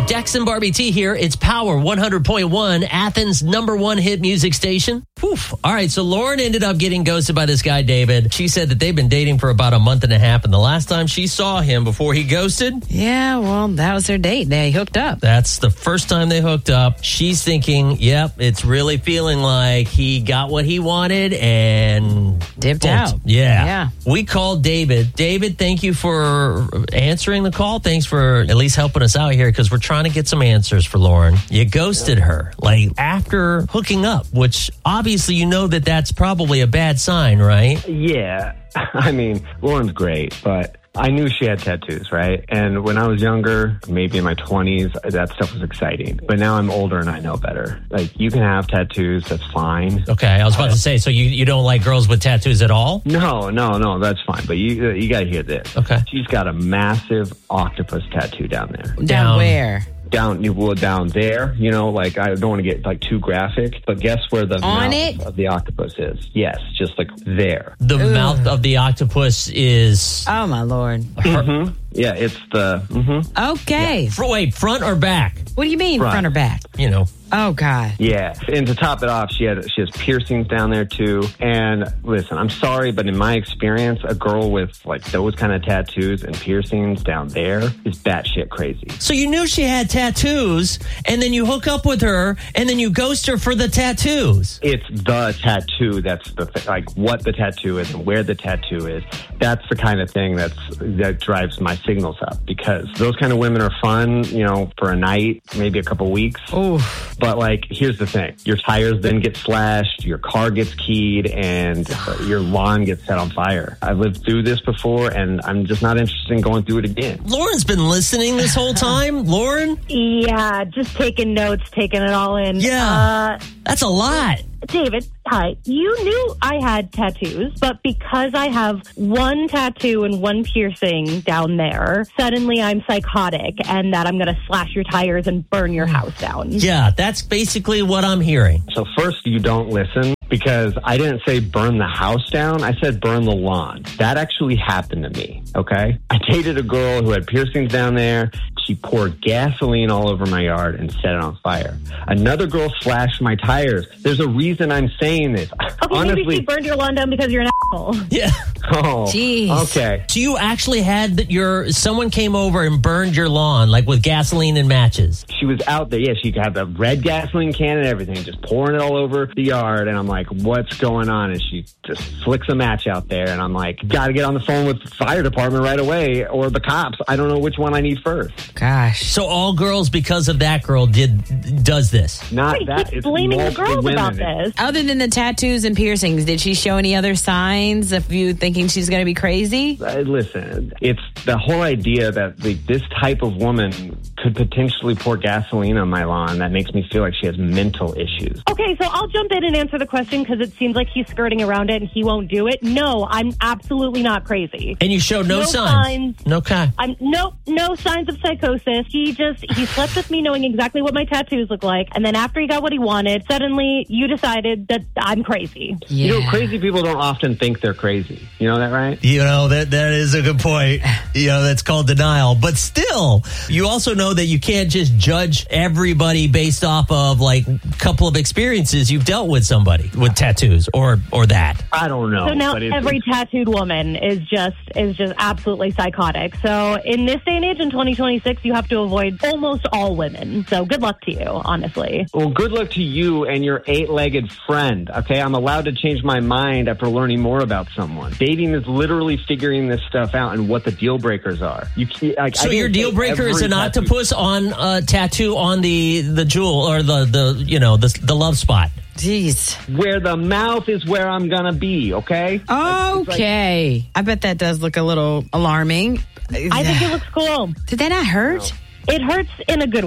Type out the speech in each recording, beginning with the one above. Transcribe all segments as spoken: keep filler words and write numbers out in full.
Dex and Barbie T here. It's Power one hundred point one, Athens' number one hit music station. Oof. All right, so Lauren ended up getting ghosted by this guy, David. She said that they've been dating for about a month and a half, and the last time she saw him before he ghosted... Yeah, well, that was their date. They hooked up. That's the first time they hooked up. She's thinking, yep, it's really feeling like he got what he wanted and... Dipped bolt. out. Yeah. Yeah. We called David. David, thank you for answering the call. Thanks for at least helping us out here because we're trying to get some answers for Lauren. You ghosted her, like, after hooking up, which obviously you know that that's probably a bad sign, right? Yeah. I mean, Lauren's great, but I knew she had tattoos, right? And when I was younger, maybe in my twenties, that stuff was exciting. But now I'm older and I know better. Like, you can have tattoos, that's fine. Okay, I was about to say, so you, you don't like girls with tattoos at all? No, no, no, that's fine. But you you got to hear this. Okay. She's got a massive octopus tattoo down there. Down, Down. where? Down, well, down there, you know, like, I don't want to get, like, too graphic, but guess where the On mouth it? of the octopus is? Yes, just, like, there. The Ugh. mouth of the octopus is... Oh, my Lord. Mm-hmm. Yeah, it's the... Mm-hmm. Okay. Fr- Wait, front or back? What do you mean, Front. front or back? You know. Oh, God. Yeah, and to top it off, she had she has piercings down there too. And listen, I'm sorry, but in my experience, a girl with like those kind of tattoos and piercings down there is batshit crazy. So you knew she had tattoos, and then you hook up with her, and then you ghost her for the tattoos. It's the tattoo that's the th- like what the tattoo is and where the tattoo is. That's the kind of thing that's that drives my signals up because those kind of women are fun, you know, for a night, maybe a couple weeks. Oof. But, like, here's the thing. Your tires then get slashed, your car gets keyed, and uh, your lawn gets set on fire. I've lived through this before, and I'm just not interested in going through it again. Lauren's been listening this whole time. Lauren? Yeah, just taking notes, taking it all in. Yeah. Uh, That's a lot. David, hi. You knew I had tattoos, but because I have one tattoo and one piercing down there, suddenly I'm psychotic and that I'm going to slash your tires and burn your house down. Yeah, that's basically what I'm hearing. So first, you don't listen because I didn't say burn the house down. I said burn the lawn. That actually happened to me, okay? I dated a girl who had piercings down there. She poured gasoline all over my yard and set it on fire. Another girl slashed my tires. There's a reason I'm saying this. Okay, Honestly, maybe she burned your lawn down because you're an asshole. Yeah. Oh, Jeez. okay. So you actually had that your someone came over and burned your lawn like with gasoline and matches. She was out there. Yeah, she had the red gasoline can and everything, just pouring it all over the yard. And I'm like, what's going on? And she just flicks a match out there. And I'm like, got to get on the phone with the fire department right away or the cops. I don't know which one I need first. Gosh. So all girls, because of that girl, did does this. Not Wait, that. keep It's blaming the multiple girls women. about this. Other than the tattoos and piercings, did she show any other signs of you thinking she's going to be crazy? Uh, listen, it's the whole idea that like, this type of woman could potentially pour gasoline on my lawn that makes me feel like she has mental issues. Okay, so I'll jump in and answer the question because it seems like he's skirting around it and he won't do it. No, I'm absolutely not crazy. And you showed no, No signs. signs. No okay. I'm no no signs of psychosis. He just he slept with me knowing exactly what my tattoos look like, and then after he got what he wanted, suddenly you decided that I'm crazy. Yeah. You know, crazy people don't often think they're crazy. You know that, right? You know, that that is a good point. You know, that's called denial. But still, you also know that you can't just judge everybody based off of like a couple of experiences you've dealt with somebody with tattoos or or that. I don't know. So now but it's- every tattooed woman is just is just absolutely psychotic. So in this day and age, in twenty twenty-six, you have to avoid almost all women. So good luck to you, honestly. Well, good luck to you and your eight-legged friend, okay? I'm allowed to change my mind after learning more about someone. Dating is literally figuring this stuff out and what the deal breakers are. You can't, like, So I your didn't deal say breaker is every an tattoo- octopus on a tattoo on the the jewel or the the you know the the love spot. Jeez. Where the mouth is where I'm gonna be, okay? It's like- Okay. I bet that does look a little alarming. I think it looks cool. Did that not hurt? It hurts in a good way.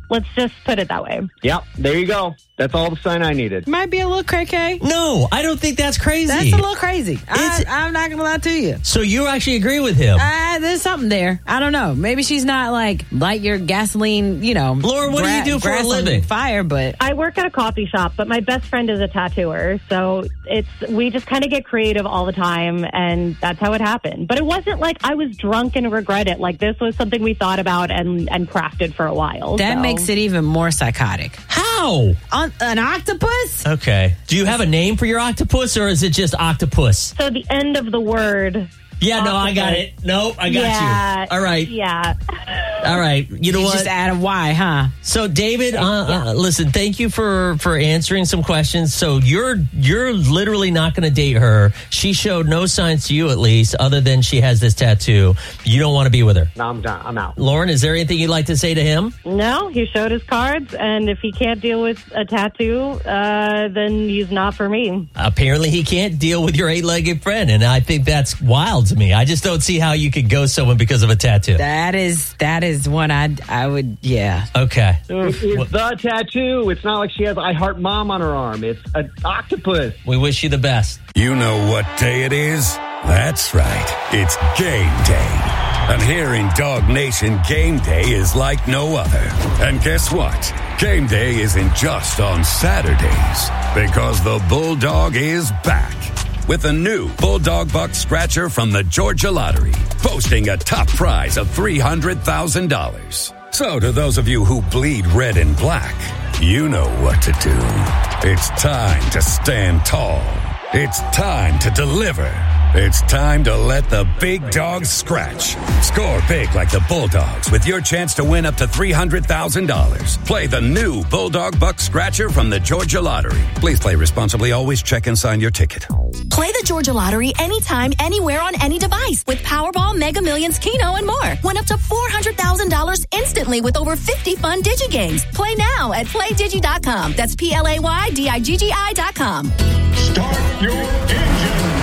Let's just put it that way. Yep, there you go. That's all the sign I needed. Might be a little cray-cray. No, I don't think that's crazy. That's a little crazy. I, It's- I'm not going to lie to you. So you actually agree with him? Uh, there's something there. I don't know. Maybe she's not like light your gasoline, you know. Lauren, what do you do for a grass on living? Fire, but I work at a coffee shop, but my best friend is a tattooer. So it's we just kind of get creative all the time, and that's how it happened. But it wasn't like I was drunk and regret it. Like this was something we thought about and, and crafted for a while. that so. makes it even more psychotic. How? On, an octopus? Okay. Do you have a name for your octopus, or is it just octopus? So the end of the word. Yeah, no, I got Octopus. it. Nope, I got yeah, you. All right. Yeah. All right. You know You what? just add a Y, huh? So, David, uh, uh, listen, thank you for, for answering some questions. So you're you're literally not going to date her. She showed no signs to you, at least, other than she has this tattoo. You don't want to be with her. No, I'm done. I'm out. Lauren, is there anything you'd like to say to him? No, he showed his cards, and if he can't deal with a tattoo, uh, then he's not for me. Apparently, he can't deal with your eight-legged friend, and I think that's wild to me. I just don't see how you could ghost someone because of a tattoo. That is that is one I I would yeah. Okay. It's the tattoo. It's not like she has I Heart Mom on her arm. It's an octopus. We wish you the best. You know what day it is? That's right. It's game day. And here in Dog Nation, game day is like no other. And guess what? Game day isn't just on Saturdays, because the Bulldog is back with a new Bulldog Buck Scratcher from the Georgia Lottery, boasting a top prize of three hundred thousand dollars. So to those of you who bleed red and black, you know what to do. It's time to stand tall. It's time to deliver. It's time to let the big dogs scratch. Score big like the Bulldogs with your chance to win up to three hundred thousand dollars. Play the new Bulldog Buck Scratcher from the Georgia Lottery. Please play responsibly. Always check and sign your ticket. Play the Georgia Lottery anytime, anywhere on any device with Powerball, Mega Millions, Keno, and more. Win up to four hundred thousand dollars instantly with over fifty fun DigiGames. Play now at play digi dot com. That's P L A Y D I G G I dot com. Start your engines.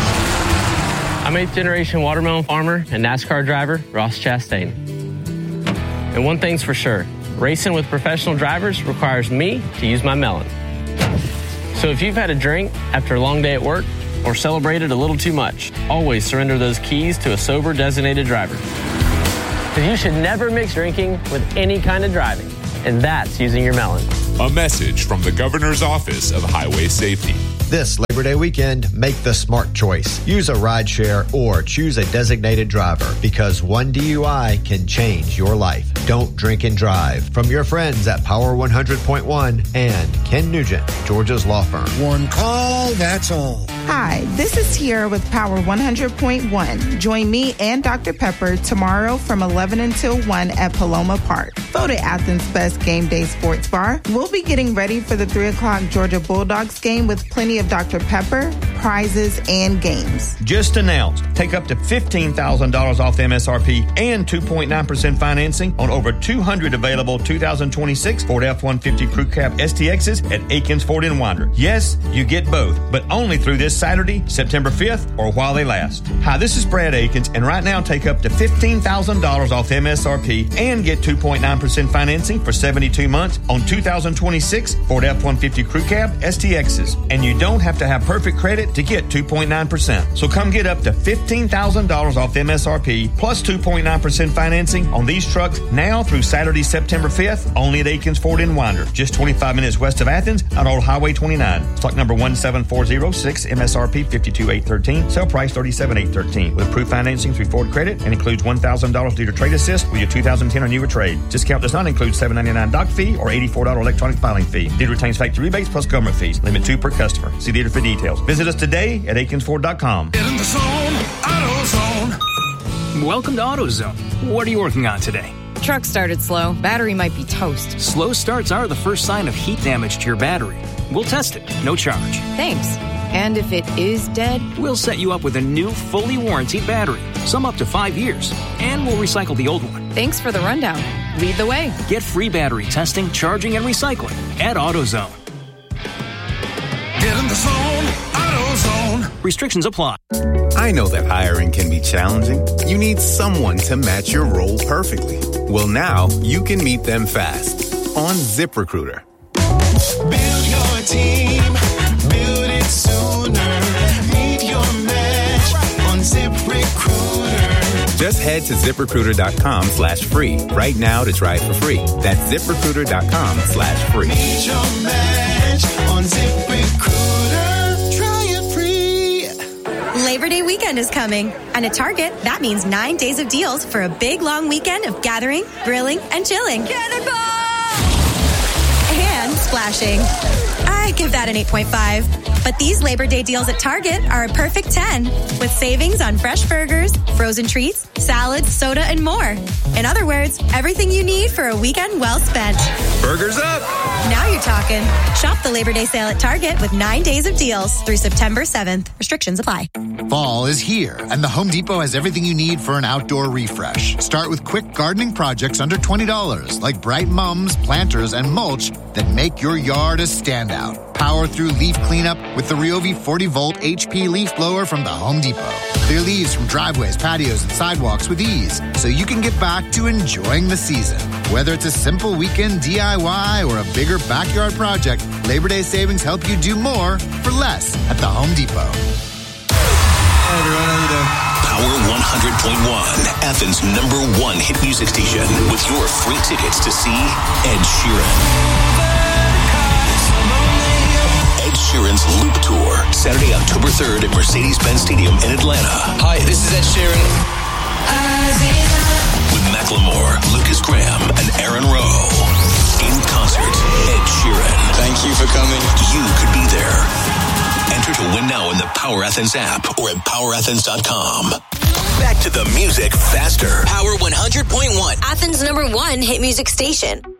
I'm eighth generation watermelon farmer and NASCAR driver Ross Chastain. And one thing's for sure, racing with professional drivers requires me to use my melon. So if you've had a drink after a long day at work or celebrated a little too much, always surrender those keys to a sober designated driver. Because you should never mix drinking with any kind of driving, and that's using your melon. A message from the Governor's Office of Highway Safety. This Labor Day weekend, make the smart choice. Use a rideshare or choose a designated driver, because one D U I can change your life. Don't drink and drive. From your friends at Power one hundred point one and Ken Nugent, Georgia's law firm. One call, that's all. Hi, this is Tiara with Power one hundred point one. Join me and Doctor Pepper tomorrow from eleven until one at Paloma Park. Voted Athens' best game day sports bar. We'll be getting ready for the three o'clock Georgia Bulldogs game with plenty of Doctor Pepper, prizes, and games. Just announced. Take up to fifteen thousand dollars off M S R P and two point nine percent financing on over two hundred available two thousand twenty-six Ford F one fifty Crew Cab S T Xs at Aikens Ford in Winder. Yes, you get both, but only through this Saturday, September fifth, or while they last. Hi, this is Brad Aikens, and right now take up to fifteen thousand dollars off M S R P and get two point nine percent financing for seventy-two months on two thousand twenty-six Ford F one fifty Crew Cab S T Xs. And you don't have to have perfect credit to get two point nine percent. So come get up to fifteen thousand dollars off M S R P plus two point nine percent financing on these trucks now through Saturday, September fifth, only at Aikens Ford in Winder, just twenty-five minutes west of Athens on Old Highway twenty-nine. Stock number one seven four zero six, M S R P fifty-two eight thirteen, sale price thirty-seven eight thirteen, with approved financing through Ford Credit and includes one thousand dollars due to trade assist with your two thousand ten or newer trade. Discount does not include seven ninety-nine doc fee or eighty-four dollars electronic filing fee. Dealer retains factory rebates plus government fees. Limit two per customer. See dealer for details. Visit us today at Aikens Ford dot com. Get in the zone, AutoZone. Welcome to AutoZone. What are you working on today? Truck started slow. Battery might be toast. Slow starts are the first sign of heat damage to your battery. We'll test it. No charge. Thanks. And if it is dead? We'll set you up with a new, fully warranted battery. Some up to five years. And we'll recycle the old one. Thanks for the rundown. Lead the way. Get free battery testing, charging, and recycling at AutoZone. Get in the zone, AutoZone. Restrictions apply. I know that hiring can be challenging. You need someone to match your role perfectly. Well, now you can meet them fast. on ZipRecruiter. Build your team, build it sooner. Meet your match on ZipRecruiter. Just head to ZipRecruiter.com slash free right now to try it for free. That's ZipRecruiter.com slash free. Meet your match on ZipRecruiter. Try it free. Labor Day weekend is coming, and at Target, that means nine days of deals for a big, long weekend of gathering, grilling, and chilling. Cannonball! And splashing. I give that an eight point five. But these Labor Day deals at Target are a perfect ten, with savings on fresh burgers, frozen treats, salads, soda, and more. In other words, everything you need for a weekend well spent. Burgers up! Now you're talking. Shop the Labor Day sale at Target with nine days of deals through September seventh. Restrictions apply. Fall is here, and the Home Depot has everything you need for an outdoor refresh. Start with quick gardening projects under twenty dollars, like bright mums, planters, and mulch that make your yard a standout. Power through leaf cleanup with the Ryobi forty volt H P leaf blower from the Home Depot. Clear leaves from driveways, patios, and sidewalks with ease, so you can get back to enjoying the season. Whether it's a simple weekend D I Y or a bigger backyard project, Labor Day savings help you do more for less at the Home Depot. Hey everyone, how you doing? Power one hundred point one, Athens' number one hit music station, with your free tickets to see Ed Sheeran. Ed Sheeran's Loop Tour, Saturday, October third at Mercedes-Benz Stadium in Atlanta. Hi, this is Ed Sheeran. With Macklemore, Lucas Graham, and Aaron Rowe. In concert, Ed Sheeran. Thank you for coming. You could be there. Enter to win now in the Power Athens app or at power athens dot com. Back to the music faster. Power one hundred point one, Athens' number one hit music station.